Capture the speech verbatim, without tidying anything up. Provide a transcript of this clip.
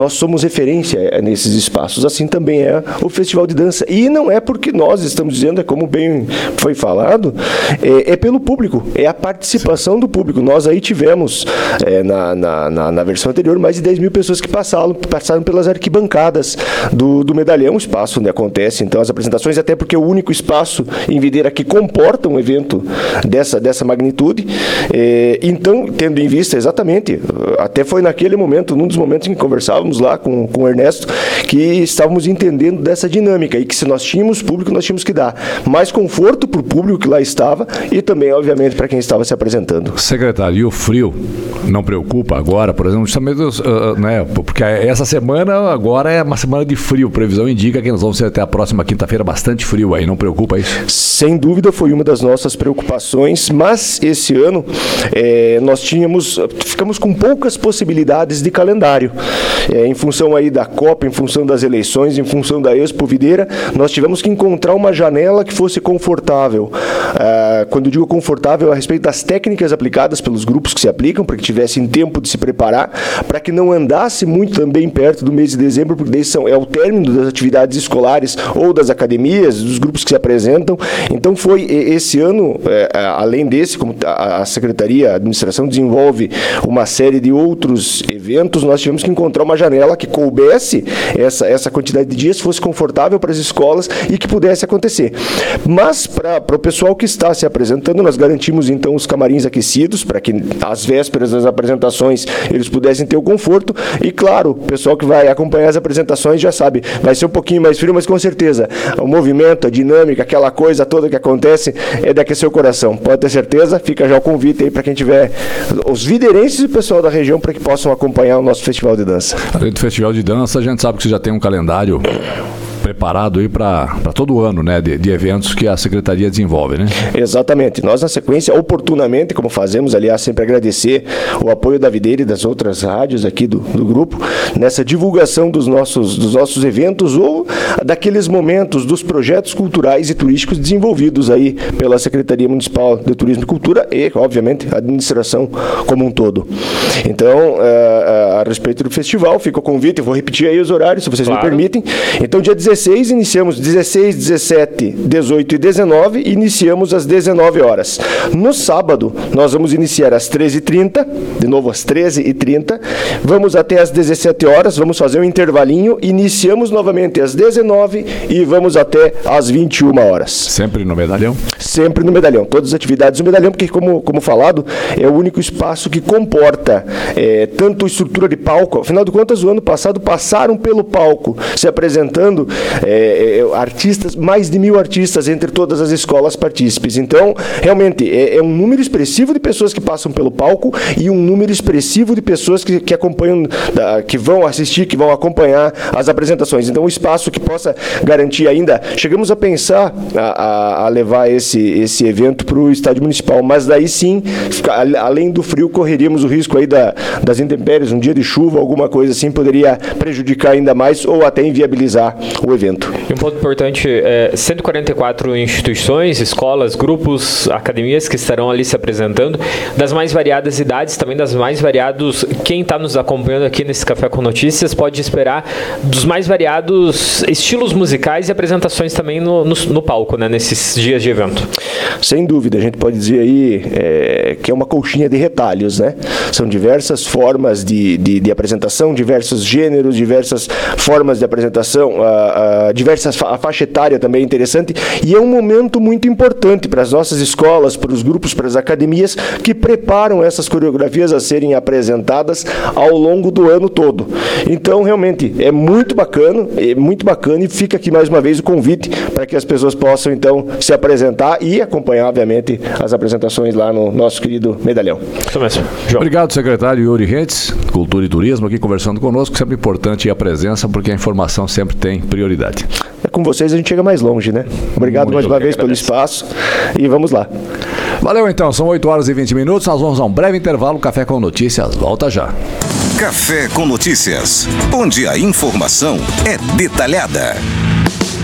nós somos referência nesses espaços, assim também é o Festival de Dança. E não é porque nós estamos dizendo, é como bem foi falado, é, é pelo público, é a participação do público. Nós aí tivemos, é, na, na, na, na versão anterior, mais de dez mil pessoas que passaram, passaram pelas arquibancadas do, do Medalhão, espaço onde acontece então as apresentações, até porque é o único espaço em Videira que comporta um evento dessa, dessa magnitude. É, então, tendo em vista exatamente, até foi naquele momento, num dos momentos em que conversávamos lá com, com o Ernesto, que estávamos entendendo dessa dinâmica e que se nós tínhamos público, nós tínhamos que dar mais conforto para o público que lá estava e também, obviamente, para quem estava se apresentando. Secretário, e o frio não preocupa agora, por exemplo, justamente, uh, né, porque essa semana agora é uma semana de frio, previsão indica que nós vamos ter até a próxima quinta-feira bastante frio aí, não preocupa isso? Sem dúvida foi uma das nossas preocupações, mas esse ano é, nós tínhamos, ficamos com poucas possibilidades de calendário. É, em função aí da Copa, em função das eleições, em função da Expo Videira, nós tivemos que encontrar uma janela que fosse confortável. Ah, quando eu digo confortável, a respeito das técnicas aplicadas pelos grupos que se aplicam, para que tivessem tempo de se preparar, para que não andasse muito também perto do mês de dezembro, porque daí são, é o término das atividades escolares ou das academias, dos grupos que se apresentam. Então foi esse ano, é, além desse, como a Secretaria, a Administração desenvolve uma série de outros eventos, nós tivemos que encontrar uma janela que coubesse essa, essa quantidade de dias, fosse confortável para as escolas e que pudesse acontecer. Mas para o pessoal que está se apresentando, nós garantimos então os camarins aquecidos, para que às vésperas das apresentações eles pudessem ter o conforto. E claro, o pessoal que vai acompanhar as apresentações já sabe, vai ser um pouquinho mais frio, mas com certeza o movimento, a dinâmica, aquela coisa toda que acontece é de aquecer o coração. Pode ter certeza, fica já o convite aí para quem tiver, os videirenses e o pessoal da região, para que possam acompanhar o nosso Festival de Dança. Além do Festival de Dança, a gente sabe que você já tem um calendário preparado aí para todo ano, né, de, de eventos que a Secretaria desenvolve, né? Exatamente. Nós, na sequência, oportunamente, como fazemos, aliás, sempre agradecer o apoio da Videira e das outras rádios aqui do, do grupo, nessa divulgação dos nossos, dos nossos eventos ou daqueles momentos dos projetos culturais e turísticos desenvolvidos aí pela Secretaria Municipal de Turismo e Cultura e, obviamente, a administração como um todo. Então, a, a, a respeito do festival, fica o convite, eu vou repetir aí os horários, se vocês claro. me permitem. Então, dia dezesseis, iniciamos dezesseis, dezessete, dezoito e dezenove, iniciamos às dezenove horas. No sábado, nós vamos iniciar às treze e trinta, de novo às treze e trinta, vamos até às dezessete horas, vamos fazer um intervalinho, iniciamos novamente às dezenove e vamos até às vinte e uma horas. Sempre no Medalhão? Sempre no Medalhão, todas as atividades no Medalhão, porque como, como falado, é o único espaço que comporta é, tanto estrutura de palco, afinal de contas, o ano passado passaram pelo palco, se apresentando É, é, artistas, mais de mil artistas entre todas as escolas partícipes. Então, realmente, é, é um número expressivo de pessoas que passam pelo palco e um número expressivo de pessoas que, que acompanham, da, que vão assistir, que vão acompanhar as apresentações. Então, um espaço que possa garantir ainda, chegamos a pensar a, a, a levar esse, esse evento para o estádio municipal, mas daí sim, além do frio, correríamos o risco aí da, das intempéries, um dia de chuva, alguma coisa assim, poderia prejudicar ainda mais ou até inviabilizar o evento. E um ponto importante, é, cento e quarenta e quatro instituições, escolas, grupos, academias que estarão ali se apresentando, das mais variadas idades, também das mais variados, quem está nos acompanhando aqui nesse Café com Notícias pode esperar dos mais variados estilos musicais e apresentações também no, no, no palco, né, nesses dias de evento. Sem dúvida, a gente pode dizer aí é, que é uma colchinha de retalhos, né? São diversas formas de, de, de apresentação, diversos gêneros, diversas formas de apresentação, a, a, diversas, a faixa etária também é interessante, e é um momento muito importante para as nossas escolas, para os grupos, para as academias, que preparam essas coreografias a serem apresentadas ao longo do ano todo. Então, realmente, é muito bacana, é muito bacana, e fica aqui mais uma vez o convite para que as pessoas possam, então, se apresentar e acompanhar, obviamente, as apresentações lá no nosso querido Medalhão. Isso mesmo. João. Obrigado, secretário Yuri Rentes, Cultura e Turismo, aqui conversando conosco. Sempre importante a presença, porque a informação sempre tem prioridade. É com vocês a gente chega mais longe, né? Obrigado Muito mais uma vez pelo espaço e vamos lá. Valeu então, são oito horas e vinte minutos, nós vamos a um breve intervalo. Café com Notícias volta já. Café com Notícias, onde a informação é detalhada.